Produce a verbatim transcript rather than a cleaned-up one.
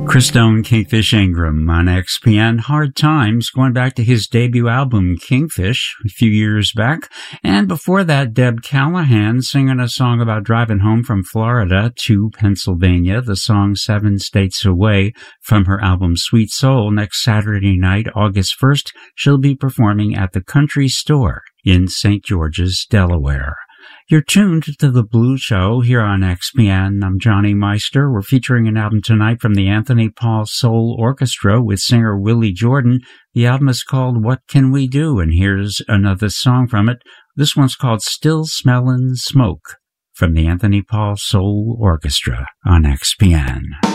Chris Stone, Kingfish Ingram on X P N. Hard Times, going back to his debut album, Kingfish, a few years back. And before that, Deb Callahan singing a song about driving home from Florida to Pennsylvania, the song Seven States Away from her album Sweet Soul. Next Saturday night, August first, she'll be performing at the Country Store in Saint George's, Delaware. You're tuned to The Blues Show here on X P N. I'm Johnny Meister. We're featuring an album tonight from the Anthony Paul Soul Orchestra with singer Willie Jordan. The album is called What Can We Do? And here's another song from it. This one's called Still Smellin' Smoke from the Anthony Paul Soul Orchestra on X P N.